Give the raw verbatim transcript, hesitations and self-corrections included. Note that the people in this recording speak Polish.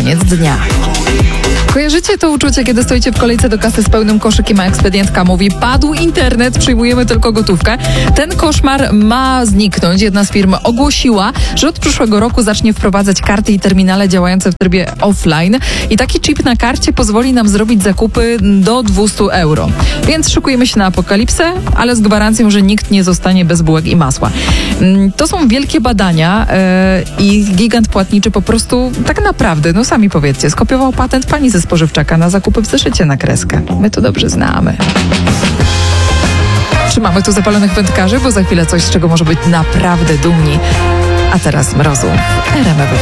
koniec dnia. Kojarzycie to uczucie, kiedy stoicie w kolejce do kasy z pełnym koszykiem, a ekspedientka mówi: padł internet, przyjmujemy tylko gotówkę. Ten koszmar ma zniknąć. Jedna z firm ogłosiła, że od przyszłego roku zacznie wprowadzać karty i terminale działające w trybie offline i taki chip na karcie pozwoli nam zrobić zakupy do dwieście euro. Więc szykujemy się na apokalipsę, ale z gwarancją, że nikt nie zostanie bez bułek i masła. To są wielkie badania yy, i gigant płatniczy po prostu tak naprawdę, no sami powiedzcie, skopiował patent pani ze spożywczaka na zakupy w zeszycie na kreskę. My to dobrze znamy. Trzymamy tu zapalonych wędkarzy, bo za chwilę coś, z czego może być naprawdę dumni. A teraz mrozu w R M F.